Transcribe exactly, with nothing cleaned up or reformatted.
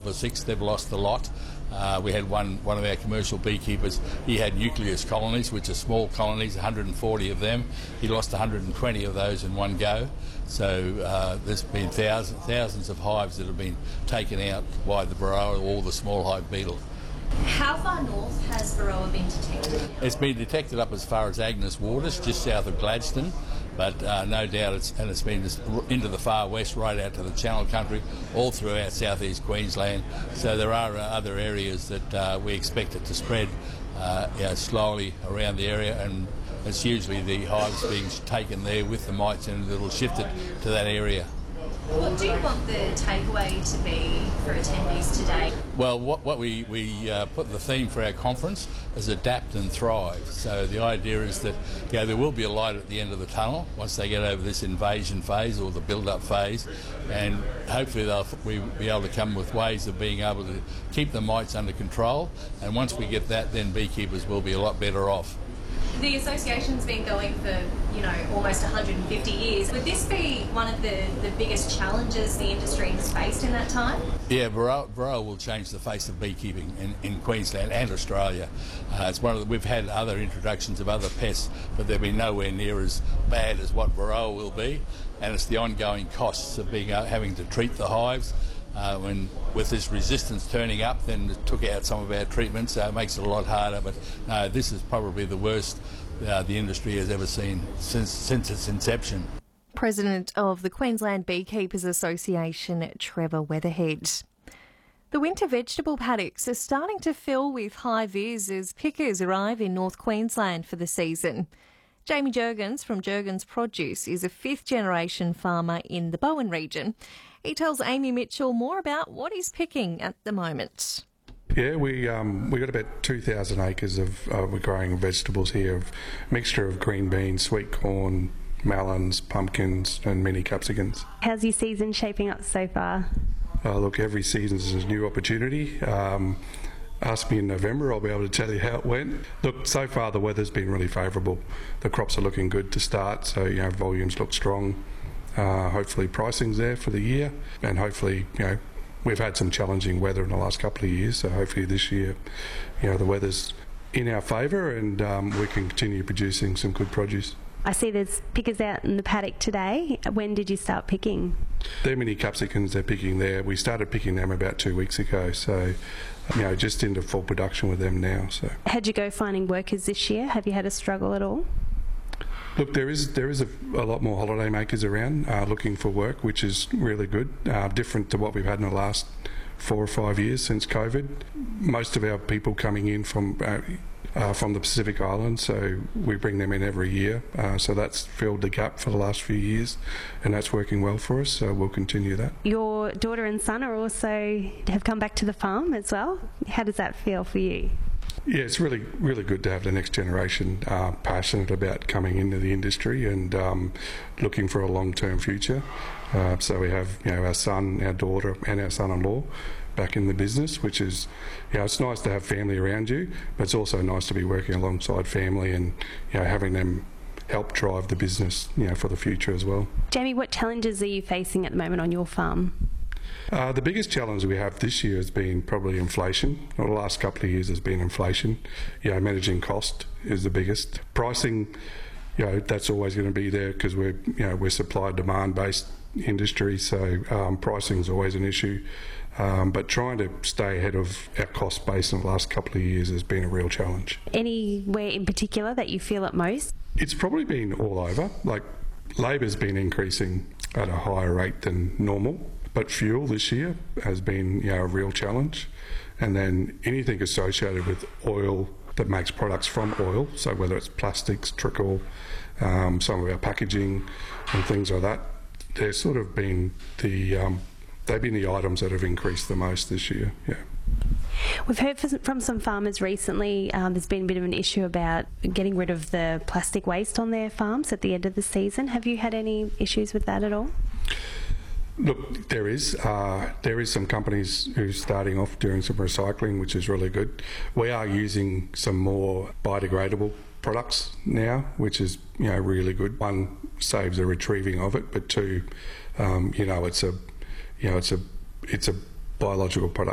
or six, they've lost a lot. Uh, we had one one of our commercial beekeepers, he had nucleus colonies, which are small colonies, one hundred forty of them. He lost one hundred twenty of those in one go. So uh, there's been thousands, thousands of hives that have been taken out by the Varroa or the small hive beetle. How far north has Varroa been detected? It's been detected up as far as Agnes Waters, just south of Gladstone, but uh, no doubt it's and it's been into the far west, right out to the Channel Country, all throughout southeast Queensland. So there are uh, other areas that uh, we expect it to spread uh, you know, slowly around the area, and it's usually the hives being taken there with the mites, and it'll shift it to that area. What do you want the takeaway to be for attendees today? Well, what, what we, we uh, put the theme for our conference is adapt and thrive. So the idea is that you know, there will be a light at the end of the tunnel once they get over this invasion phase or the build-up phase, and hopefully they'll we'll be able to come with ways of being able to keep the mites under control, and once we get that, then beekeepers will be a lot better off. The association's been going for, you know, almost one hundred fifty years. Would this be one of the, the biggest challenges the industry has faced in that time? Yeah, Varroa, Varroa will change the face of beekeeping in, in Queensland and Australia. Uh, it's one of the, we've had other introductions of other pests, but they've been nowhere near as bad as what Varroa will be. And it's the ongoing costs of being uh, having to treat the hives. Uh, when with this resistance turning up, then it took out some of our treatments, so it makes it a lot harder. But no, this is probably the worst uh, the industry has ever seen since since its inception. President of the Queensland Beekeepers Association, Trevor Weatherhead. The winter vegetable paddocks are starting to fill with high vis as pickers arrive in North Queensland for the season. Jamie Jurgens from Jurgens Produce is a fifth-generation farmer in the Bowen region. He tells Amy Mitchell more about what he's picking at the moment. Yeah, we um, we got about two thousand acres of uh, we're growing vegetables here, of mixture of green beans, sweet corn, melons, pumpkins, and mini capsicums. How's your season shaping up so far? Uh, look, every season is a new opportunity. Um, Ask me in November, I'll be able to tell you how it went. Look, so far the weather's been really favourable. The crops are looking good to start, so you know volumes look strong. Uh, hopefully pricing's there for the year, and hopefully you know we've had some challenging weather in the last couple of years, so hopefully this year you know the weather's in our favour, and um, we can continue producing some good produce. I see there's pickers out in the paddock today. When did you start picking? They're mini capsicums they're picking there. We started picking them about two weeks ago, so you know just into full production with them now. So how'd you go finding workers this year? Have you had a struggle at all? Look, there is there is a, a lot more holiday makers around uh, looking for work, which is really good, uh, different to what we've had in the last four or five years since COVID. Most of our people coming in from uh, uh, from the Pacific Islands, so we bring them in every year. Uh, so that's filled the gap for the last few years, and that's working well for us. So we'll continue that. Your daughter and son are also have come back to the farm as well. How does that feel for you? Yeah, it's really, really good to have the next generation uh, passionate about coming into the industry and um, looking for a long-term future. Uh, so we have, you know, our son, our daughter, and our son-in-law back in the business, which is, you know, it's nice to have family around you, but it's also nice to be working alongside family and, you know, having them help drive the business, you know, for the future as well. Jamie, what challenges are you facing at the moment on your farm? Uh, the biggest challenge we have this year has been probably inflation. Or the last couple of years has been inflation. You know, managing cost is the biggest. Pricing, you know, that's always going to be there because we're, you know, we're supply demand based industry, so um, pricing is always an issue. Um, but trying to stay ahead of our cost base in the last couple of years has been a real challenge. Anywhere in particular that you feel it most? It's probably been all over. Like, labour's been increasing at a higher rate than normal. But fuel this year has been, you know, a real challenge. And then anything associated with oil that makes products from oil, so whether it's plastics, trickle, um, some of our packaging and things like that, they've sort of been the, um, they've been the items that have increased the most this year, yeah. We've heard from some farmers recently um, there's been a bit of an issue about getting rid of the plastic waste on their farms at the end of the season. Have you had any issues with that at all? Look, there is. Uh, there is some companies who are starting off doing some recycling, which is really good. We are using some more biodegradable products now, which is, you know, really good. One, saves the retrieving of it, but two, um, you know, it's a, you know, it's a, it's a biological product